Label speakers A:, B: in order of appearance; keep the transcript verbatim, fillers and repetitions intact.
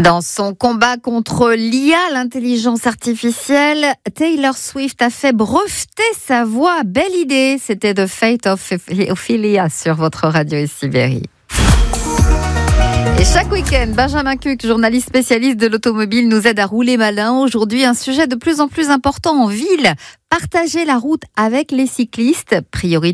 A: Dans son combat contre l'I A, l'intelligence artificielle, Taylor Swift a fait breveter sa voix. Belle idée, c'était The Fate of Ophelia sur votre radio ici Sibérie. Et chaque week-end, Benjamin Cuc, journaliste spécialiste de l'automobile, nous aide à rouler malin. Aujourd'hui, un sujet de plus en plus important en ville. Partager la route avec les cyclistes, priorité